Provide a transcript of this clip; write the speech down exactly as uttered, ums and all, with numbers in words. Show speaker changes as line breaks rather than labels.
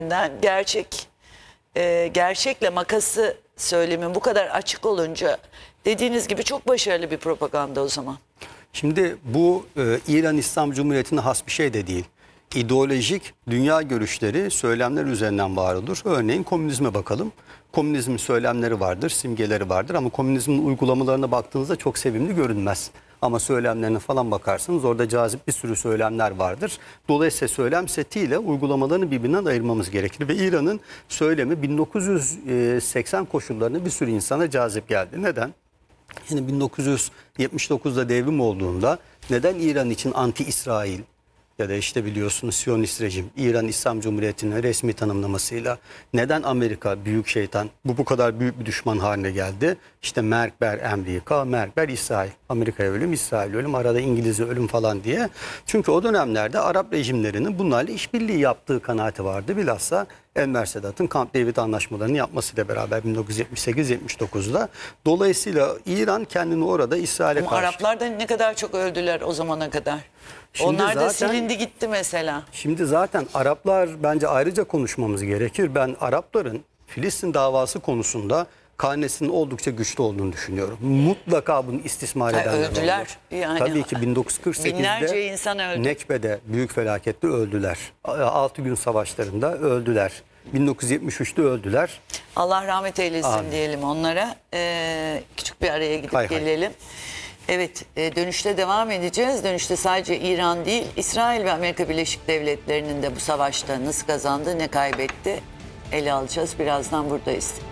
gerçek e, gerçekle makası söylemin bu kadar açık olunca dediğiniz gibi çok başarılı bir propaganda o zaman.
Şimdi bu e, İran İslam Cumhuriyeti'ne has bir şey de değil. İdeolojik dünya görüşleri, söylemler üzerinden var olur. Örneğin komünizme bakalım. Komünizmin söylemleri vardır, simgeleri vardır ama komünizmin uygulamalarına baktığınızda çok sevimli görünmez. Ama söylemlerine falan bakarsanız orada cazip bir sürü söylemler vardır. Dolayısıyla söylem setiyle uygulamalarını birbirinden ayırmamız gerekir. Ve İran'ın söylemi bin dokuz yüz seksen koşullarında bir sürü insana cazip geldi. Neden? Yani bin dokuz yüz yetmiş dokuzda devrim olduğunda neden İran için anti-İsrail ya da işte biliyorsunuz Siyonist rejim, İran İslam Cumhuriyeti'nin resmi tanımlamasıyla neden Amerika büyük şeytan bu bu kadar büyük bir düşman haline geldi? İşte Merkber Amerika, Merkber İsrail. Amerika'ya ölüm, İsrail ölüm, arada İngiliz'e ölüm falan diye. Çünkü o dönemlerde Arap rejimlerinin bunlarla işbirliği yaptığı kanaati vardı. Bilhassa Enver Sedat'ın Camp David anlaşmalarını yapmasıyla beraber bin dokuz yüz yetmiş sekiz yetmiş dokuzda. Dolayısıyla İran kendini orada İsrail'e
Ama
karşı...
Araplar da ne kadar çok öldüler o zamana kadar.
Şimdi
Onlar da
zaten-
silindi gitti mesela.
Şimdi zaten Araplar bence ayrıca konuşmamız gerekir. Ben Arapların Filistin davası konusunda karnesinin oldukça güçlü olduğunu düşünüyorum. Mutlaka bunu istismar
Ha,
edenler
öldüler.
oldu.
Yani
Tabii ki bin dokuz yüz kırk sekizde
binlerce insan öldü.
Nekbe'de büyük felakette öldüler. Altı gün savaşlarında öldüler. bin dokuz yüz yetmiş üçte öldüler.
Allah rahmet eylesin
Amin.
diyelim onlara. Ee, küçük bir araya gidip
Hay hay.
gelelim. Evet, e, dönüşte devam edeceğiz. Dönüşte sadece İran değil, İsrail ve Amerika Birleşik Devletleri'nin de bu savaşta nasıl kazandı, ne kaybetti ele alacağız. Birazdan buradayız.